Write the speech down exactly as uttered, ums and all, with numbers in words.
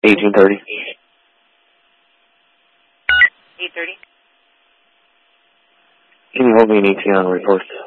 eighteen thirty. eight thirty. Can you hold me an E T on report?